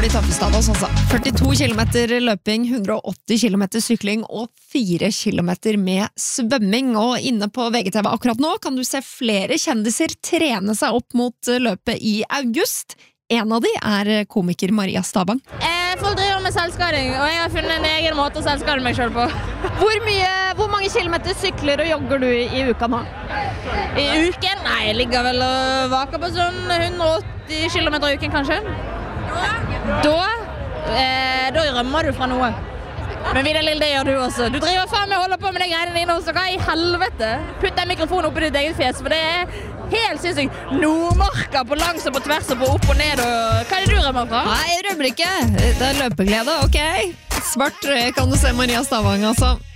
for de tøffeste av oss, altså. 42 kilometer løping, 180 kilometer sykling og 4 kilometer med svømming. Og inne på VGTV akkurat nå kan du se flere kjendiser trene seg opp mot løpet i august. En av de er komiker Maria Stavang. Folk driver med selvskading, og jeg har funnet en egen måte å selvskade meg selv på. Hvor mange kilometer sykler og jogger du i uka nå? I uken? Nei, jeg ligger vel og vaker på sånn 180 kilometer i uken, kanskje. Da rømmer du fra noe. Men Vidar Lill, det gjør du også. Du driver faen med å holde på med de greiene dine også. Hva i helvete? Putt den mikrofonen opp i ditt eget fjes, for det er helt sinnssykt. Nordmarka på langs og på tvers og på opp og ned. Og hva er det du rømmer fra? Nei, jeg rømmer ikke. Det er løpeglede, ok? Svart kan du se Maria Stavang, altså.